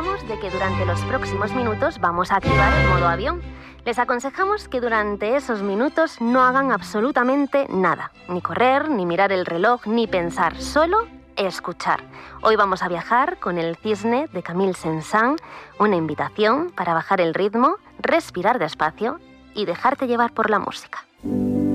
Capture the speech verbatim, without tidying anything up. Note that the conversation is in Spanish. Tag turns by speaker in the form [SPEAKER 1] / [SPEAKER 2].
[SPEAKER 1] avisamos de que durante los próximos minutos vamos a activar el modo avión. Les aconsejamos que durante esos minutos no hagan absolutamente nada. Ni correr, ni mirar el reloj, ni pensar. Solo escuchar. Hoy vamos a viajar con El Cisne de Camille Saint-Saëns, una invitación para bajar el ritmo, respirar despacio y dejarte llevar por la música.